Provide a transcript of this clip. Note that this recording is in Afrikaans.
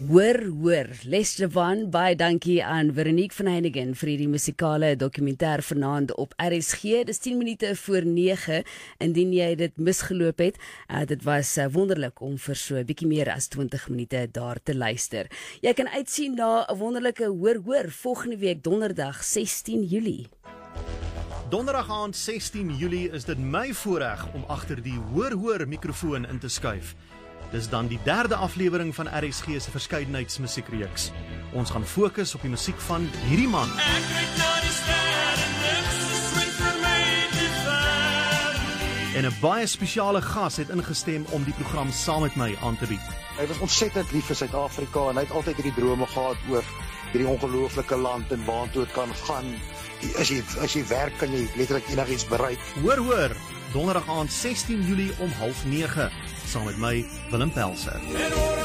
Hoor, Les Javan, baie dankie aan Veronique van Heiningen vir hierdie musikale dokumentêr vanaand op RSG. Dis 10 minute voor 9, indien jy dit misgeloop het. Dit was wonderlik om vir so 'n bietjie meer as 20 minute daar te luister. Jy kan uitsien na 'n wonderlike hoor volgende week donderdag 16 Julie. Donderdag aand 16 Julie is dit my voorreg om agter die hoor mikrofoon in te skuif. Dis dan die 3de aflewering van RSG se verskeidenheidsmusiekreeks. Ons gaan fokus op die musiek van hierdie man. En 'n baie spesiale gas het ingestem om die program saam met my aan te bied. Hy was ontsettend lief vir Suid-Afrika en hy het altyd hierdie drome gehad oor hierdie ongelooflike land en waartoe dit kan gaan. As jy werk, kan jy letterlik enigiets bereik. Hoor, donderdag aand 16 Julie om 8:30, saam met my, Willem Pelser.